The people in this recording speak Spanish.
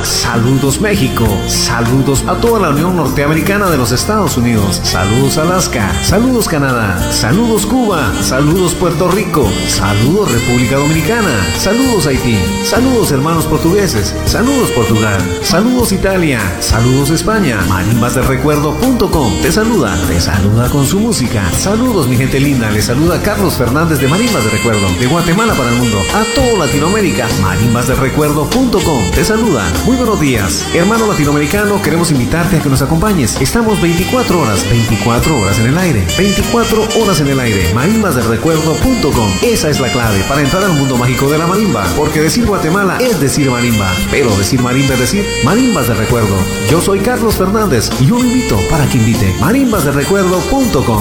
saludos México, saludos a toda la Unión Norteamericana de los Estados Unidos, saludos Alaska, saludos Canadá, saludos Cuba, saludos Puerto Rico, saludos República Dominicana, saludos Haití, saludos hermanos portugueses, saludos Portugal, saludos Italia, saludos España. Marimbasdelrecuerdo.com te saluda con su música. Saludos mi gente linda, les saluda Carlos Fernández de Marimbas del Recuerdo, de Guatemala para el mundo, a toda Latinoamérica. Marimbasdelrecuerdo.com te saluda. Muy buenos días, hermano latinoamericano, queremos invitarte a que nos acompañes. Estamos 24 horas en el aire, 24 horas en el aire. Marimbasdelrecuerdo.com, esa es la clave para entrar al mundo mágico de la marimba, porque decir Guatemala es decir marimba, pero decir marimba es decir Marimbas del Recuerdo. Yo soy Carlos Fernández y yo lo invito para que invite. Marimbasdelrecuerdo.com.